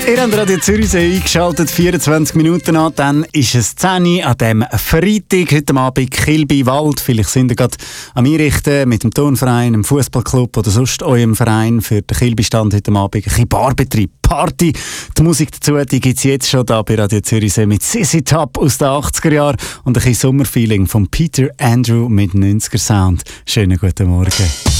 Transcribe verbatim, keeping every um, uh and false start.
Ihr habt Radio Zürichsee eingeschaltet, vierundzwanzig Minuten an, dann ist es zehn Uhr an diesem Freitag, heute Abend Kilby Wald. Vielleicht sind ihr gerade am Einrichten mit dem Turnverein, dem Fußballclub oder sonst eurem Verein für den Kilby-Stand heute Abend. Ein bisschen Barbetrieb, Party. Die Musik dazu, die gibt es jetzt schon da bei Radio Zürichsee mit Sissy Top aus den achtziger Jahren und ein bisschen Sommerfeeling von Peter Andrew mit neunziger Sound. Schönen guten Morgen.